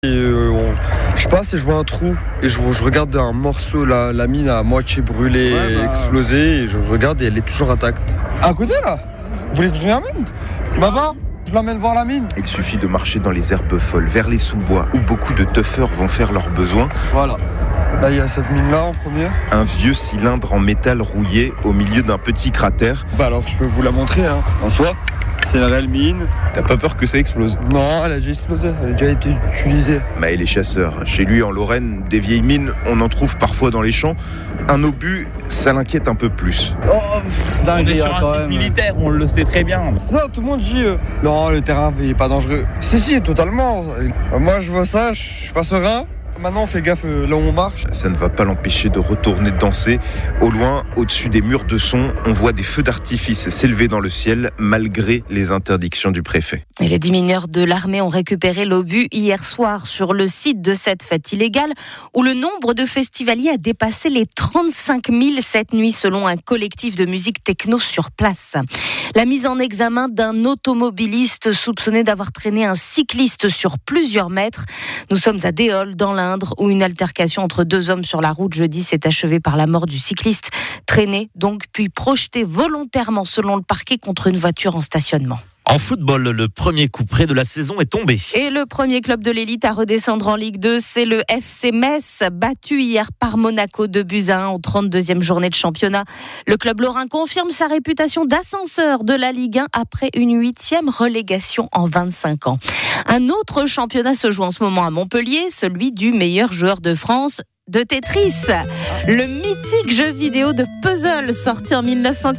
Et je passe et je vois un trou et je regarde un morceau, la mine à moitié brûlée, explosée, et je regarde et elle est toujours intacte. À côté là, vous voulez que je l'emmène? Papa, je l'emmène voir la mine. Il suffit de marcher dans les herbes folles, vers les sous-bois, où beaucoup de tuffers vont faire leurs besoins. Voilà, là il y a cette mine là en premier. Un vieux cylindre en métal rouillé au milieu d'un petit cratère. Alors je peux vous la montrer, en soi. C'est la réelle mine. T'as pas peur que ça explose? Non, elle a déjà explosé, elle a déjà été utilisée. Maël est chasseur. Chez lui, en Lorraine, des vieilles mines, on en trouve parfois dans les champs. Un obus, ça l'inquiète un peu plus. On est sur un site militaire, on le sait très bien. Ça, tout le monde dit non, le terrain il est pas dangereux. Si, totalement. Moi, je vois ça, je suis pas serein. Maintenant, on fait gaffe là où on marche. Ça ne va pas l'empêcher de retourner danser. Au loin, au-dessus des murs de son, on voit des feux d'artifice s'élever dans le ciel, malgré les interdictions du préfet. Et les démineurs de l'armée ont récupéré l'obus hier soir sur le site de cette fête illégale, où le nombre de festivaliers a dépassé les 35 000 cette nuit, selon un collectif de musique techno sur place. La mise en examen d'un automobiliste soupçonné d'avoir traîné un cycliste sur plusieurs mètres. Nous sommes à Déol, dans l'Indre, où une altercation entre deux hommes sur la route jeudi s'est achevée par la mort du cycliste, traîné donc puis projeté volontairement selon le parquet contre une voiture en stationnement. En football, le premier coup près de la saison est tombé. Et le premier club de l'élite à redescendre en Ligue 2, c'est le FC Metz, battu hier par Monaco 2-1 en 32e journée de championnat. Le club lorrain confirme sa réputation d'ascenseur de la Ligue 1 après une 8e relégation en 25 ans. Un autre championnat se joue en ce moment à Montpellier, celui du meilleur joueur de France de Tetris, le mythique jeu vidéo de puzzle sorti en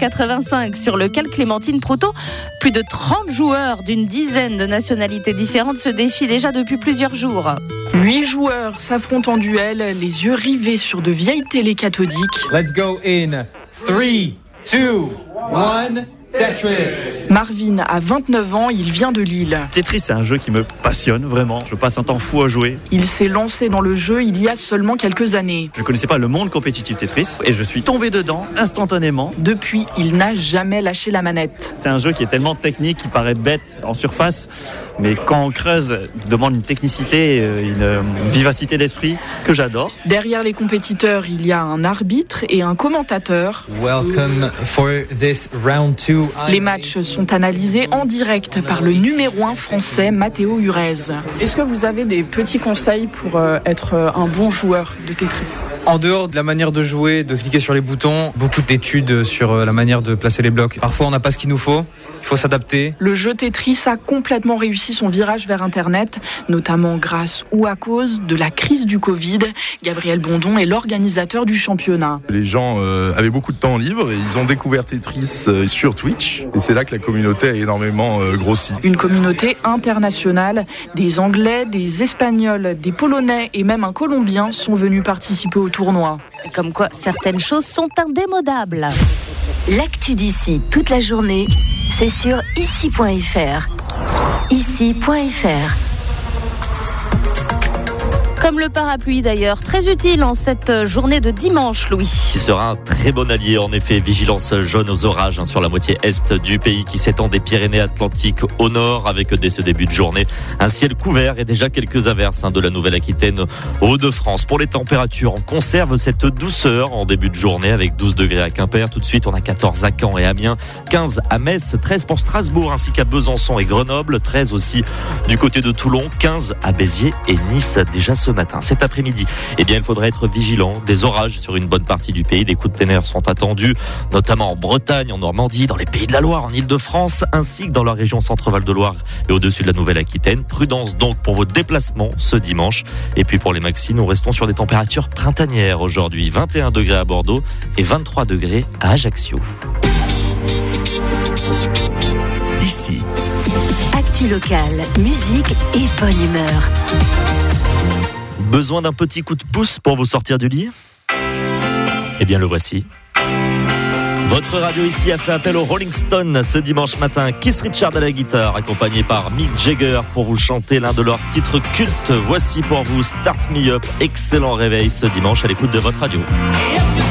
1985 sur lequel Clémentine Proutot, plus de 30 joueurs d'une dizaine de nationalités différentes se défient déjà depuis plusieurs jours. 8 joueurs s'affrontent en duel, les yeux rivés sur de vieilles télés cathodiques. Let's go in 3, 2, 1... Tetris. Marvin a 29 ans, il vient de Lille. Tetris, c'est un jeu qui me passionne vraiment. Je passe un temps fou à jouer. Il s'est lancé dans le jeu il y a seulement quelques années. Je ne connaissais pas le monde compétitif Tetris et je suis tombé dedans instantanément. Depuis, il n'a jamais lâché la manette. C'est un jeu qui est tellement technique, qui paraît bête en surface, mais quand on creuse, il demande une technicité, une vivacité d'esprit que j'adore. Derrière les compétiteurs, il y a un arbitre et un commentateur. Welcome for this round 2. Les matchs sont analysés en direct par le numéro 1 français, Matteo Urez. Est-ce que vous avez des petits conseils pour être un bon joueur de Tetris? En dehors de la manière de jouer, de cliquer sur les boutons, beaucoup d'études sur la manière de placer les blocs. Parfois, on n'a pas ce qu'il nous faut. Il faut s'adapter. Le jeu Tetris a complètement réussi son virage vers Internet, notamment grâce ou à cause de la crise du Covid. Gabriel Bondon est l'organisateur du championnat. Les gens avaient beaucoup de temps libre et ils ont découvert Tetris sur Twitch. Et c'est là que la communauté a énormément grossi. Une communauté internationale. Des Anglais, des Espagnols, des Polonais et même un Colombien sont venus participer au tournoi. Comme quoi, certaines choses sont indémodables. L'actu d'ici toute la journée, c'est sur ici.fr. Ici.fr. Comme le parapluie d'ailleurs, très utile en cette journée de dimanche, Louis. Qui sera un très bon allié, en effet. Vigilance jaune aux orages sur la moitié est du pays qui s'étend des Pyrénées-Atlantiques au nord, avec dès ce début de journée un ciel couvert et déjà quelques averses de la Nouvelle-Aquitaine aux Hauts-de-France. Pour les températures, on conserve cette douceur en début de journée avec 12 degrés à Quimper. Tout de suite, on a 14 à Caen et Amiens, 15 à Metz, 13 pour Strasbourg ainsi qu'à Besançon et Grenoble, 13 aussi du côté de Toulon, 15 à Béziers et Nice déjà ce matin. Cet après-midi, il faudra être vigilant. Des orages sur une bonne partie du pays. Des coups de tonnerre sont attendus, notamment en Bretagne, en Normandie, dans les Pays de la Loire, en Île-de-France, ainsi que dans la région Centre-Val de Loire et au-dessus de la Nouvelle-Aquitaine. Prudence donc pour vos déplacements ce dimanche. Et puis pour les maxis, nous restons sur des températures printanières aujourd'hui. 21 degrés à Bordeaux et 23 degrés à Ajaccio. Ici. Actu locale, musique et bonne humeur. Besoin d'un petit coup de pouce pour vous sortir du lit? Eh bien, le voici. Votre radio ici a fait appel aux Rolling Stones ce dimanche matin. Keith Richards à la guitare, accompagné par Mick Jagger pour vous chanter l'un de leurs titres cultes. Voici pour vous Start Me Up. Excellent réveil ce dimanche à l'écoute de votre radio.